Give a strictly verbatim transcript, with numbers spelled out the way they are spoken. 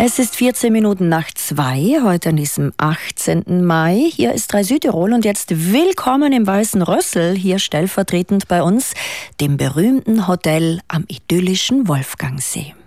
Es ist vierzehn Minuten nach zwei, heute an diesem achtzehnten Mai. Hier ist drei Südtirol und jetzt willkommen im Weißen Rössl, hier stellvertretend bei uns, dem berühmten Hotel am idyllischen Wolfgangsee.